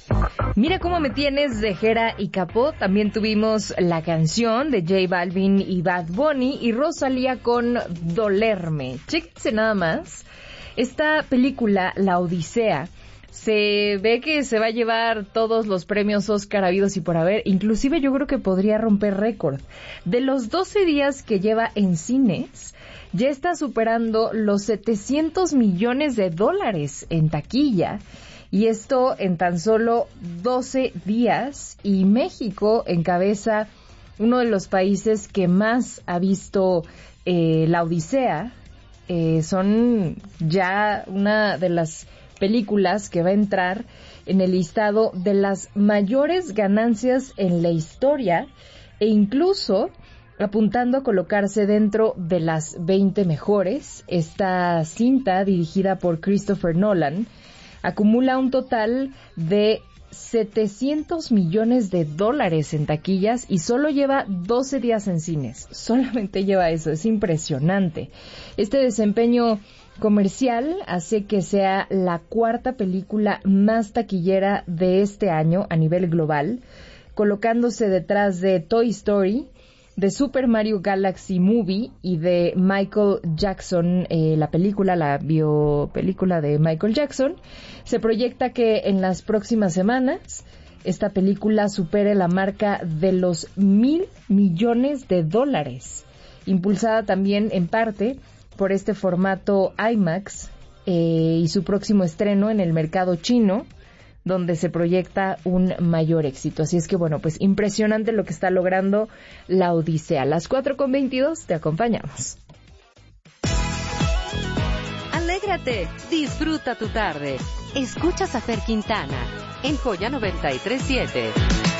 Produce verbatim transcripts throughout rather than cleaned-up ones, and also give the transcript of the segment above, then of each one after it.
Mira cómo me tienes de Jera y Capó. También tuvimos la canción de J Balvin y Bad Bunny y Rosalía con Dolerme. Chéquense nada más. Esta película, La Odisea, se ve que se va a llevar todos los premios Oscar habidos y por haber. Inclusive yo creo que podría romper récord. De los doce días que lleva en cines, ya está superando los setecientos millones de dólares en taquilla. Y esto en tan solo doce días. Y México encabeza uno de los países que más ha visto eh, La Odisea. Eh, son ya una de las películas que va a entrar en el listado de las mayores ganancias en la historia e incluso apuntando a colocarse dentro de las veinte mejores. Esta cinta, dirigida por Christopher Nolan, acumula un total de setecientos millones de dólares en taquillas y solo lleva doce días en cines. Solamente lleva eso, es impresionante. Este desempeño comercial hace que sea la cuarta película más taquillera de este año a nivel global, colocándose detrás de Toy Story, de Super Mario Galaxy Movie y de Michael Jackson, eh, la película, la biopelícula de Michael Jackson. Se proyecta que en las próximas semanas esta película supere la marca de los mil millones de dólares, impulsada también en parte por este formato IMAX eh, y su próximo estreno en el mercado chino, donde se proyecta un mayor éxito. Así es que, bueno, pues impresionante lo que está logrando La Odisea. A las cuatro con veintidós te acompañamos. Alégrate, disfruta tu tarde. Escuchas a Fer Quintana en Joya noventa y tres siete.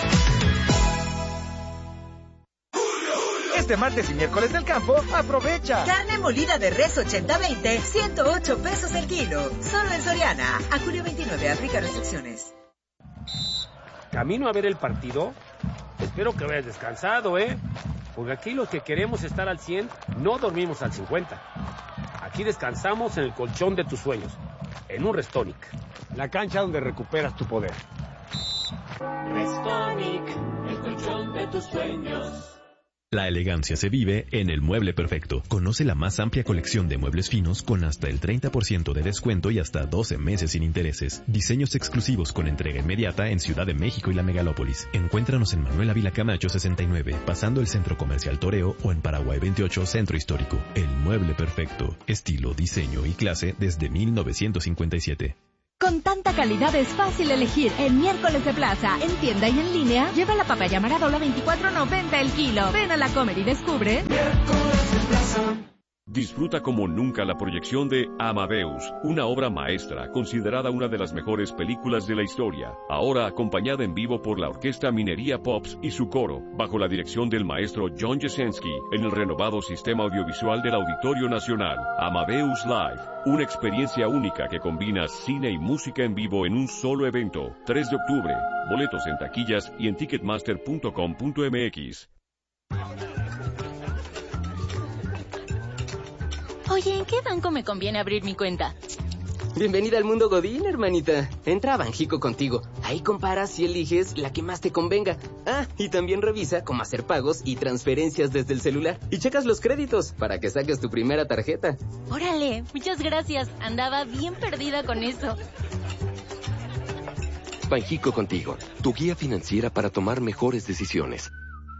Este martes y miércoles del campo, aprovecha. Carne molida de res ochenta veinte, ciento ocho pesos el kilo. Solo en Soriana. A julio veintinueve, aplica restricciones. ¿Camino a ver el partido? Espero que hayas descansado, ¿eh? Porque aquí los que queremos estar al cien, no dormimos al cincuenta. Aquí descansamos en el colchón de tus sueños, en un Restonic. La cancha donde recuperas tu poder. Restonic, el colchón de tus sueños. La elegancia se vive en El Mueble Perfecto. Conoce la más amplia colección de muebles finos con hasta el treinta por ciento de descuento y hasta doce meses sin intereses. Diseños exclusivos con entrega inmediata en Ciudad de México y la Megalópolis. Encuéntranos en Manuel Ávila Camacho sesenta y nueve, pasando el Centro Comercial Toreo, o en Paraguay veintiocho, Centro Histórico. El Mueble Perfecto. Estilo, diseño y clase desde mil novecientos cincuenta y siete. Con tanta calidad es fácil elegir. El miércoles de plaza, en tienda y en línea, lleva la papaya Maradola veinticuatro noventa el kilo. Ven a la Comer y descubre. Miércoles de plaza. Disfruta como nunca la proyección de Amadeus, una obra maestra considerada una de las mejores películas de la historia, ahora acompañada en vivo por la Orquesta Minería Pops y su coro, bajo la dirección del maestro John Jasenski, en el renovado sistema audiovisual del Auditorio Nacional. Amadeus Live, una experiencia única que combina cine y música en vivo en un solo evento. tres de octubre, boletos en taquillas y en ticketmaster punto com punto m x. Oye, ¿en qué banco me conviene abrir mi cuenta? Bienvenida al mundo Godín, hermanita. Entra a Banjico Contigo. Ahí comparas y eliges la que más te convenga. Ah, y también revisa cómo hacer pagos y transferencias desde el celular. Y checas los créditos para que saques tu primera tarjeta. Órale, muchas gracias. Andaba bien perdida con eso. Banjico Contigo, tu guía financiera para tomar mejores decisiones.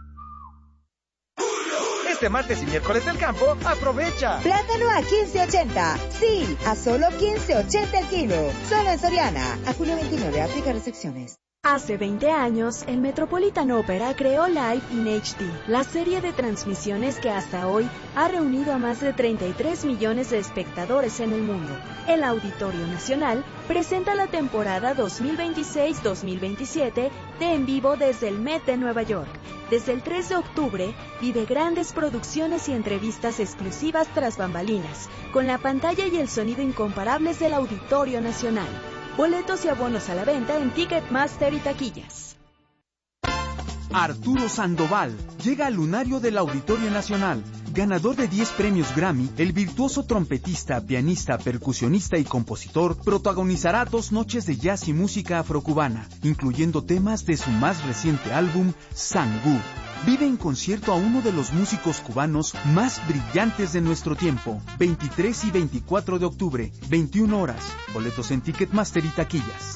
Este martes y miércoles del campo, aprovecha. Plátano a quince ochenta. Sí, a solo quince ochenta el kilo. Solo en Soriana. A julio veintinueve, aplica restricciones. Hace veinte años, el Metropolitan Opera creó Live in H D, la serie de transmisiones que hasta hoy ha reunido a más de treinta y tres millones de espectadores en el mundo. El Auditorio Nacional presenta la temporada dos mil veintiséis dos mil veintisiete de En Vivo desde el Met de Nueva York. Desde el tres de octubre, vive grandes producciones y entrevistas exclusivas tras bambalinas, con la pantalla y el sonido incomparables del Auditorio Nacional. Boletos y abonos a la venta en Ticketmaster y taquillas. Arturo Sandoval llega al lunario del Auditorio Nacional. ganador de diez premios Grammy, el virtuoso trompetista, pianista, percusionista y compositor protagonizará dos noches de jazz y música afrocubana, incluyendo temas de su más reciente álbum, Sangú. Vive en concierto a uno de los músicos cubanos más brillantes de nuestro tiempo. veintitrés y veinticuatro de octubre, veintiuna horas. Boletos en Ticketmaster y taquillas.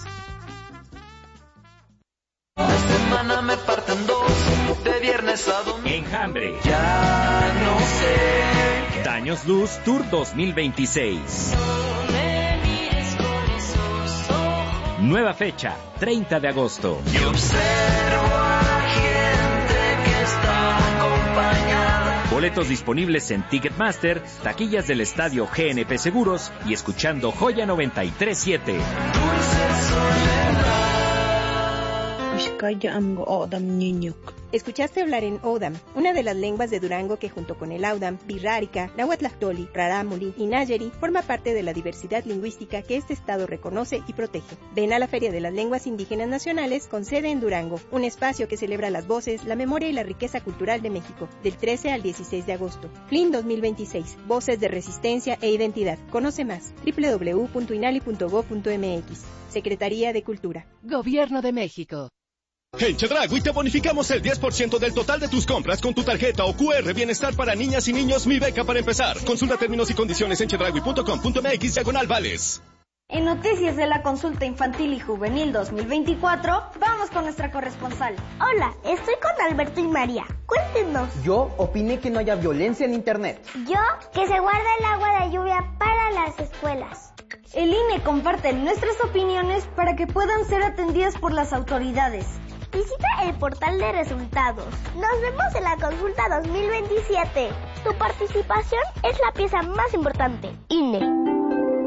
La semana me parten dos, de viernes a domingo. Enjambre. Ya no sé. Daños Luz Tour dos mil veintiséis. No me mires con esos ojos. Nueva fecha, treinta de agosto. Y observo a gente que está acompañada. Boletos disponibles en Ticketmaster, taquillas del estadio G N P Seguros y escuchando Joya noventa y tres punto siete. Dulce soledad. Escuchaste hablar en Odam, una de las lenguas de Durango que junto con el Audam, Birrárica, Nahuatlactoli, Rarámuri y Nayeri forma parte de la diversidad lingüística que este estado reconoce y protege. Ven a la Feria de las Lenguas Indígenas Nacionales con sede en Durango, un espacio que celebra las voces, la memoria y la riqueza cultural de México, del trece al dieciséis de agosto. F L I N dos mil veintiséis, Voces de Resistencia e Identidad. Conoce más, doble u doble u doble u punto inali punto gob punto eme equis. Secretaría de Cultura. Gobierno de México. En Chedraui te bonificamos el diez por ciento del total de tus compras con tu tarjeta o cu erre Bienestar para niñas y niños Mi Beca para empezar. Consulta términos y condiciones en chedraui punto com punto eme equis diagonal vales. En Noticias de la Consulta Infantil y Juvenil dos mil veinticuatro, vamos con nuestra corresponsal. Hola, estoy con Alberto y María. Cuéntenos. Yo opiné que no haya violencia en Internet. Yo, que se guarda el agua de lluvia para las escuelas. El I N E comparte nuestras opiniones para que puedan ser atendidas por las autoridades. Visita el portal de resultados. Nos vemos en la consulta dos mil veintisiete. Tu participación es la pieza más importante. I N E.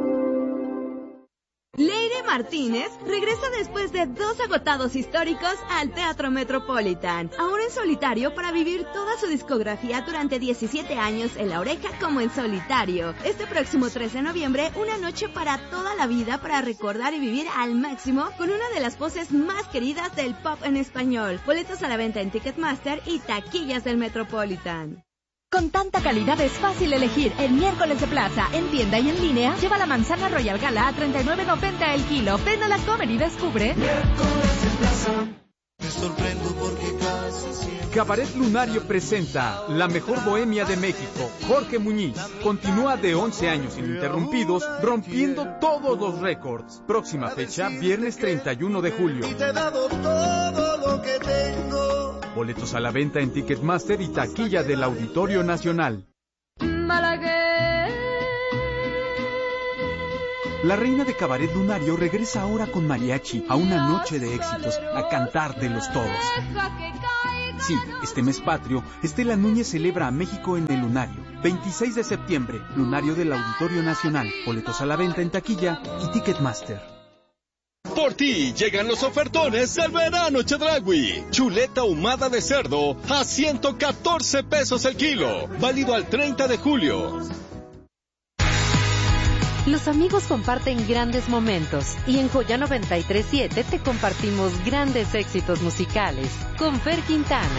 Leire Martínez regresa después de dos agotados históricos al Teatro Metropolitan, ahora en solitario para vivir toda su discografía durante diecisiete años en La Oreja como en solitario. Este próximo trece de noviembre, una noche para toda la vida para recordar y vivir al máximo con una de las voces más queridas del pop en español. Boletos a la venta en Ticketmaster y taquillas del Metropolitan. Con tanta calidad es fácil elegir. El miércoles de plaza, en tienda y en línea, lleva la manzana Royal Gala a treinta y nueve noventa el kilo. Ven a la Comer y descubre. Miércoles de plaza. Me sorprendo porque casi siempre. Cabaret Lunario presenta La Mejor Bohemia de México. Jorge Muñiz continúa de once años ininterrumpidos, rompiendo todos los récords. Próxima fecha, viernes treinta y uno de julio. Y te he dado todo lo que tengo. Boletos a la venta en Ticketmaster y taquilla del Auditorio Nacional. Malagueña. La reina de Cabaret Lunario regresa ahora con mariachi a una noche de éxitos, a cantar de los todos. Sí, este mes patrio, Estela Núñez celebra a México en el Lunario. veintiséis de septiembre, Lunario del Auditorio Nacional. Boletos a la venta en taquilla y Ticketmaster. Por ti llegan los ofertones del verano Chedraui. Chuleta ahumada de cerdo a ciento catorce pesos el kilo. Válido al treinta de julio. Los amigos comparten grandes momentos y en Joya noventa y tres punto siete te compartimos grandes éxitos musicales con Fer Quintana.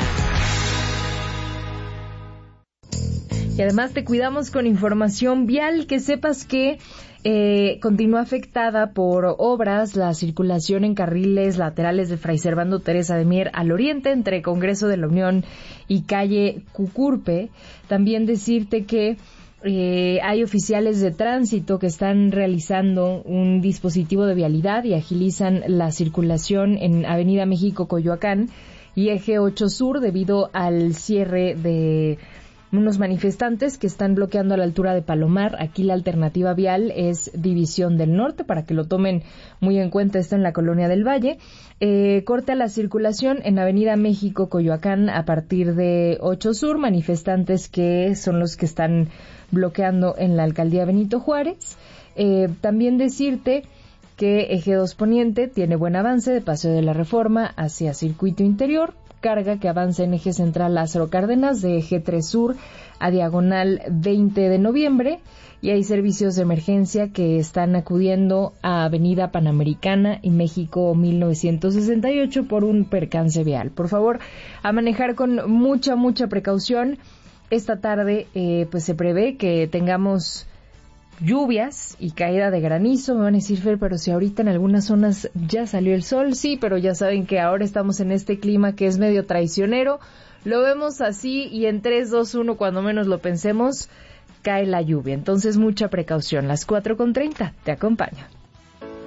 Y además te cuidamos con información vial, que sepas que eh, continúa afectada por obras la circulación en carriles laterales de Fray Servando Teresa de Mier al oriente entre Congreso de la Unión y calle Cucurpe. También decirte que Eh, hay oficiales de tránsito que están realizando un dispositivo de vialidad y agilizan la circulación en Avenida México Coyoacán y Eje ocho Sur debido al cierre de unos manifestantes que están bloqueando a la altura de Palomar. Aquí la alternativa vial es División del Norte, para que lo tomen muy en cuenta. Está en la Colonia del Valle. Eh, corta la circulación en Avenida México Coyoacán a partir de ocho Sur, manifestantes que son los que están bloqueando en la Alcaldía Benito Juárez. Eh, también decirte que Eje dos Poniente tiene buen avance de Paseo de la Reforma hacia Circuito Interior, carga que avanza en Eje Central Lázaro Cárdenas de Eje tres Sur a Diagonal veinte de noviembre, y hay servicios de emergencia que están acudiendo a Avenida Panamericana y México mil novecientos sesenta y ocho por un percance vial. Por favor, a manejar con mucha, mucha precaución. esta tarde eh, pues se prevé que tengamos lluvias y caída de granizo. Me van a decir, Fer, pero si ahorita en algunas zonas ya salió el sol, sí, pero ya saben que ahora estamos en este clima que es medio traicionero. Lo vemos así y en tres, dos, uno, cuando menos lo pensemos, cae la lluvia. Entonces, mucha precaución. Las cuatro con treinta, te acompaño.